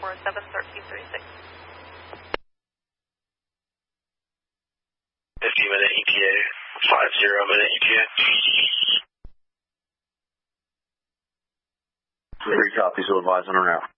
447-1336. 50-minute ETA, 50-minute ETA. 3 copies, so advise on our route.